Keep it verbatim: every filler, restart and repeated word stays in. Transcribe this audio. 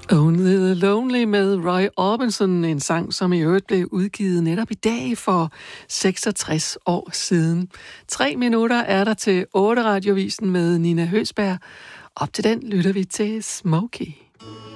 Only the Lonely med Roy Orbison, en sang, som i øvrigt blev udgivet netop i dag for seksogtres år siden. Tre minutter er der til otte radiovisen med Nina Høsberg. Op til den lytter vi til Smokey.